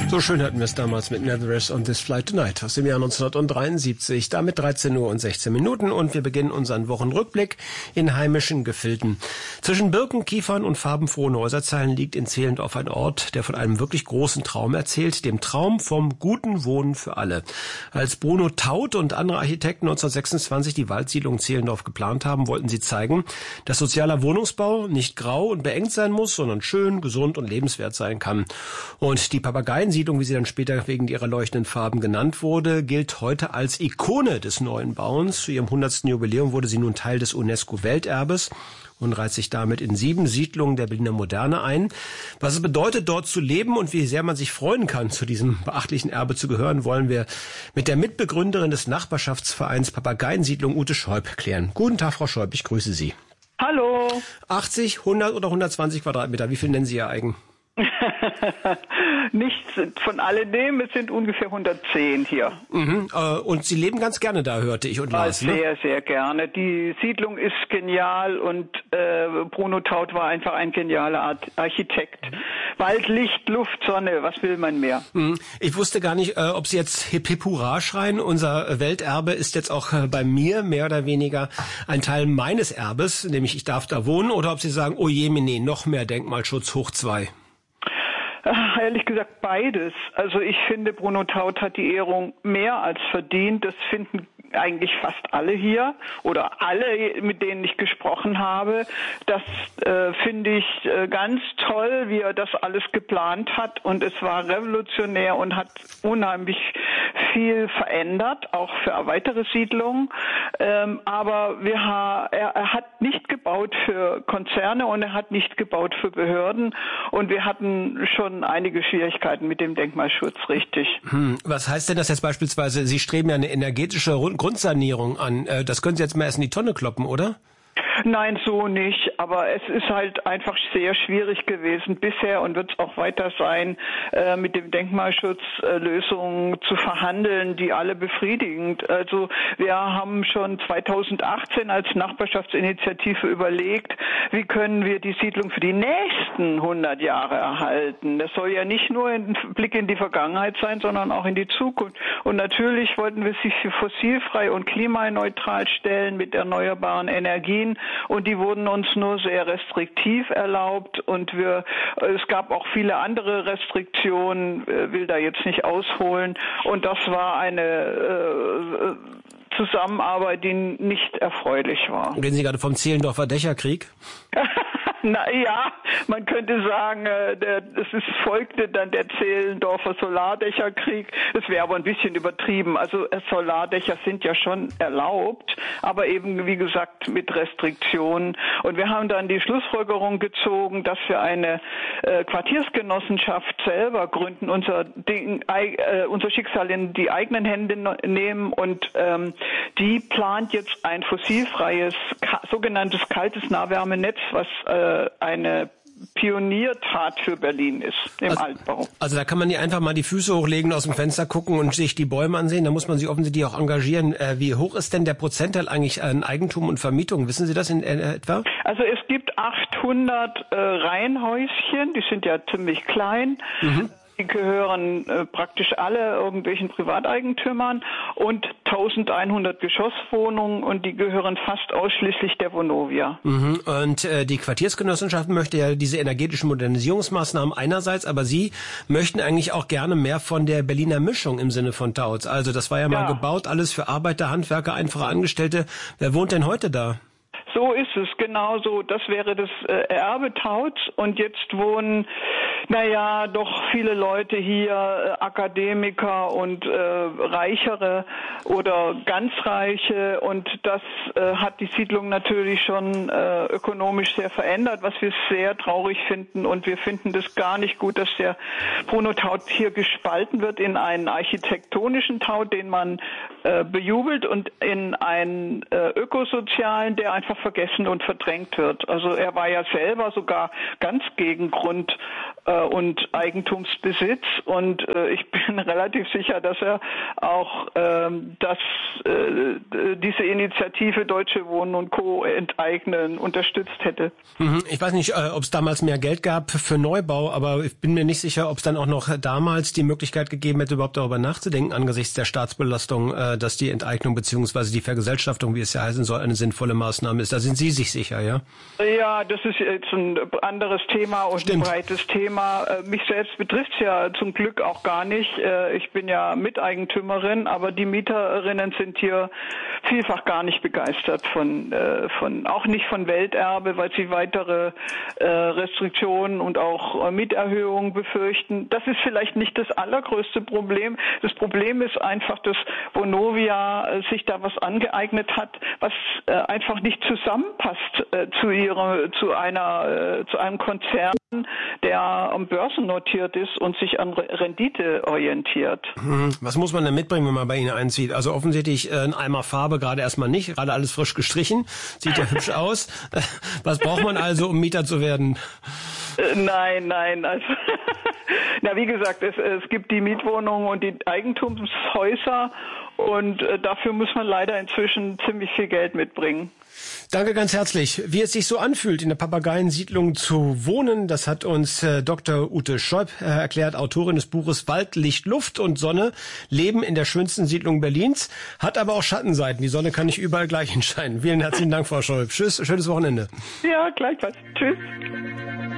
So schön hatten wir es damals mit Never Rest on This Flight Tonight aus dem Jahr 1973. Damit 13 Uhr und 16 Minuten und wir beginnen unseren Wochenrückblick in heimischen Gefilden. Zwischen Birken, Kiefern und farbenfrohen Häuserzeilen liegt in Zehlendorf ein Ort, der von einem wirklich großen Traum erzählt, dem Traum vom guten Wohnen für alle. Als Bruno Taut und andere Architekten 1926 die Waldsiedlung Zehlendorf geplant haben, wollten sie zeigen, dass sozialer Wohnungsbau nicht grau und beengt sein muss, sondern schön, gesund und lebenswert sein kann. Und die Papageiensiedlung, wie sie dann später wegen ihrer leuchtenden Farben genannt wurde, gilt heute als Ikone des neuen Bauens. Zu ihrem 100. Jubiläum wurde sie nun Teil des UNESCO-Welterbes und reiht sich damit in 7 Siedlungen der Berliner Moderne ein. Was es bedeutet, dort zu leben und wie sehr man sich freuen kann, zu diesem beachtlichen Erbe zu gehören, wollen wir mit der Mitbegründerin des Nachbarschaftsvereins Papageiensiedlung, Ute Scheub, klären. Guten Tag, Frau Scheub, ich grüße Sie. Hallo. 80, 100 oder 120 Quadratmeter, wie viel nennen Sie Ihr eigen? Nichts von alledem, es sind ungefähr 110 hier. Mhm, und Sie leben ganz gerne da, hörte ich und las. Sehr, sehr gerne. Die Siedlung ist genial und Bruno Taut war einfach ein genialer Architekt. Wald, Licht, Luft, Sonne, was will man mehr? Ich wusste gar nicht, ob Sie jetzt Hip Hip Hurra schreien. Unser Welterbe ist jetzt auch bei mir mehr oder weniger ein Teil meines Erbes, nämlich ich darf da wohnen, oder ob Sie sagen, oh je, nee, noch mehr Denkmalschutz hoch 2. Ehrlich gesagt beides. Also ich finde, Bruno Taut hat die Ehrung mehr als verdient. Das finden eigentlich fast alle hier oder alle, mit denen ich gesprochen habe. Das finde ich ganz toll, wie er das alles geplant hat, und es war revolutionär und hat unheimlich viel verändert, auch für weitere Siedlungen. Aber er hat nicht gebaut für Konzerne und er hat nicht gebaut für Behörden, und wir hatten schon einige Schwierigkeiten mit dem Denkmalschutz, richtig. Was heißt denn das jetzt beispielsweise? Sie streben ja eine energetische Grundsanierung an. Das können Sie jetzt mal erst in die Tonne kloppen, oder? Nein, so nicht. Aber es ist halt einfach sehr schwierig gewesen bisher und wird es auch weiter sein, mit dem Denkmalschutz Lösungen zu verhandeln, die alle befriedigend. Also wir haben schon 2018 als Nachbarschaftsinitiative überlegt, wie können wir die Siedlung für die nächsten 100 Jahre erhalten. Das soll ja nicht nur ein Blick in die Vergangenheit sein, sondern auch in die Zukunft. Und natürlich wollten wir sie für fossilfrei und klimaneutral stellen mit erneuerbaren Energien. Und die wurden uns nur sehr restriktiv erlaubt, und es gab auch viele andere Restriktionen, will da jetzt nicht ausholen, und das war eine Zusammenarbeit, die nicht erfreulich war. Reden Sie gerade vom Zehlendorfer Dächerkrieg? Na ja, man könnte sagen, folgte dann der Zehlendorfer Solardächerkrieg. Das wäre aber ein bisschen übertrieben. Also Solardächer sind ja schon erlaubt, aber eben, wie gesagt, mit Restriktionen. Und wir haben dann die Schlussfolgerung gezogen, dass wir eine Quartiersgenossenschaft selber gründen, unser Schicksal in die eigenen Hände nehmen, und die plant jetzt ein fossilfreies, sogenanntes kaltes Nahwärmenetz, was eine Pioniertat für Berlin ist, im Altbau. Also da kann man nicht einfach mal die Füße hochlegen, aus dem Fenster gucken und sich die Bäume ansehen. Da muss man sich offensichtlich auch engagieren. Wie hoch ist denn der Prozentteil eigentlich an Eigentum und Vermietung? Wissen Sie das in etwa? Also es gibt 800 Reihenhäuschen, die sind ja ziemlich klein. Die gehören praktisch alle irgendwelchen Privateigentümern, und 1100 Geschosswohnungen, und die gehören fast ausschließlich der Vonovia. Und die Quartiersgenossenschaft möchte ja diese energetischen Modernisierungsmaßnahmen einerseits, aber Sie möchten eigentlich auch gerne mehr von der Berliner Mischung im Sinne von Tautz. Also das war ja mal gebaut, alles für Arbeiter, Handwerker, einfache Angestellte. Wer wohnt denn heute da? So ist es, genau so. Das wäre das Erbe Tauts, und jetzt wohnen, doch viele Leute hier, Akademiker und Reichere oder ganz Reiche, und das hat die Siedlung natürlich schon ökonomisch sehr verändert, was wir sehr traurig finden, und wir finden das gar nicht gut, dass der Bruno Taut hier gespalten wird in einen architektonischen Taut, den man bejubelt, und in einen ökosozialen, der einfach vergessen und verdrängt wird. Also er war ja selber sogar ganz gegen und Eigentumsbesitz. Und ich bin relativ sicher, dass er auch diese Initiative Deutsche Wohnen und Co. enteignen unterstützt hätte. Ich weiß nicht, ob es damals mehr Geld gab für Neubau, aber ich bin mir nicht sicher, ob es dann auch noch damals die Möglichkeit gegeben hätte, überhaupt darüber nachzudenken, angesichts der Staatsbelastung, dass die Enteignung bzw. die Vergesellschaftung, wie es ja heißen soll, eine sinnvolle Maßnahme ist. Da sind Sie sich sicher, ja? Ja, das ist jetzt ein anderes Thema und Stimmt. ein breites Thema. Mich selbst betrifft es ja zum Glück auch gar nicht. Ich bin ja Miteigentümerin, aber die Mieterinnen sind hier vielfach gar nicht begeistert auch nicht von Welterbe, weil sie weitere Restriktionen und auch Mieterhöhungen befürchten. Das ist vielleicht nicht das allergrößte Problem. Das Problem ist einfach, dass Vonovia sich da was angeeignet hat, was einfach nicht zusammenpasst zu einem Konzern, der am Börsen notiert ist und sich an Rendite orientiert. Was muss man denn mitbringen, wenn man bei Ihnen einzieht? Also offensichtlich ein Eimer Farbe gerade erstmal nicht, gerade alles frisch gestrichen, sieht ja hübsch aus. Was braucht man also, um Mieter zu werden? Nein, also na, wie gesagt, es gibt die Mietwohnungen und die Eigentumshäuser und dafür muss man leider inzwischen ziemlich viel Geld mitbringen. Danke ganz herzlich. Wie es sich so anfühlt, in der Papageiensiedlung zu wohnen, das hat uns Dr. Ute Scheub erklärt, Autorin des Buches Wald, Licht, Luft und Sonne, Leben in der schönsten Siedlung Berlins, hat aber auch Schattenseiten. Die Sonne kann nicht überall gleich scheinen. Vielen herzlichen Dank, Frau Scheub. Tschüss, schönes Wochenende. Ja, gleichfalls. Tschüss.